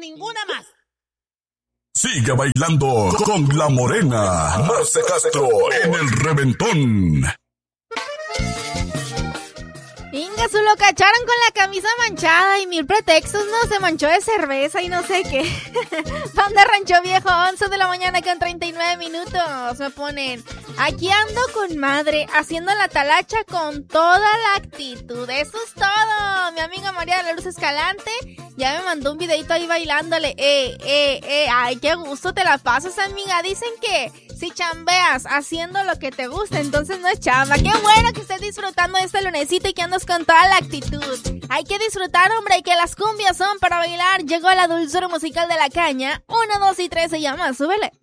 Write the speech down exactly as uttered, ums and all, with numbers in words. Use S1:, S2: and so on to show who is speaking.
S1: ninguna más.
S2: Sigue bailando con la morena Marce Castro en el reventón.
S3: Inga, su lo cacharon con la camisa manchada y mil pretextos, no, se manchó de cerveza y no sé qué. Banda Rancho Viejo, once de la mañana con treinta y nueve minutos. Me ponen, aquí ando con madre, haciendo la talacha con toda la actitud. Eso es todo. Mi amiga María de la Luz Escalante ya me mandó un videito ahí bailándole. Eh, eh, eh, ay, qué gusto te la pasas, amiga. Dicen que si chambeas haciendo lo que te gusta, entonces no es chamba. Qué bueno que estés disfrutando de este lunesito y que andas con toda la actitud. Hay que disfrutar, hombre, y que las cumbias son para bailar. Llegó la dulzura musical de la caña. Uno, dos y tres se llama, súbele.